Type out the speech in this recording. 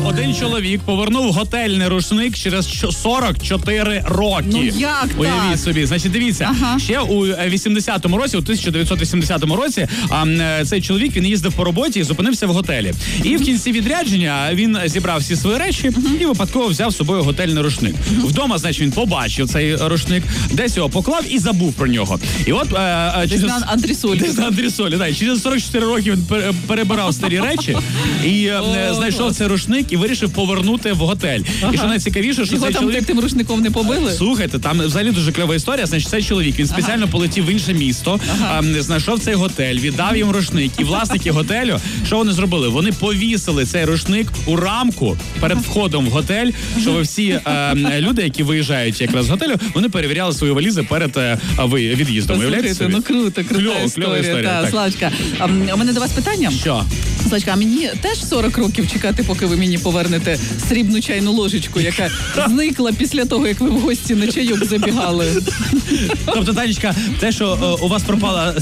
один чоловік повернув готельний рушник через 44 роки. Ну як так? Уявіть собі. Значить, дивіться, ще у 80-му році, у 1980 році, цей чоловік, він їздив по роботі і зупинився в готелі. І в кінці відрядження він зібрав всі свої речі і випадково взяв з собою готельний рушник. Вдома, значить, він побачив цей рушник, десь його поклав і забув про нього. І от Десь на антресолі. Десь на антресолі, так. Через 44 роки він перебирав старі речі і знайшов цей рушник і вирішив повернути в готель. І що найцікавіше, що його цей там чоловік... тим рушником не побили? Слухайте, там взагалі дуже кльова історія. Значить, цей чоловік, він спеціально полетів в інше місто, знайшов цей готель, віддав їм рушник. І власники готелю, що вони зробили? Вони повісили цей рушник у рамку перед входом в готель, щоб всі люди, які виїжджають якраз з готелю, вони перевіряли свої валізи перед від'їздом. Слухайте, ну крута історія. Так. Славочка, у мене до вас питання. Що? Славочка, а мені теж 40 років чекати, поки ви мені повернете срібну чайну ложечку, яка зникла після того, як ви в гості на чайок забігали? Тобто, Танечка, те, що у вас пропала